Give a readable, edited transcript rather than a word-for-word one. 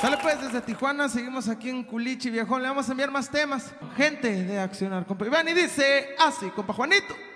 Sale pues desde Tijuana, seguimos aquí en Culichi, viejón. Le vamos a enviar más temas. Gente de Accionar, compa Iván, y dice así, compa Juanito.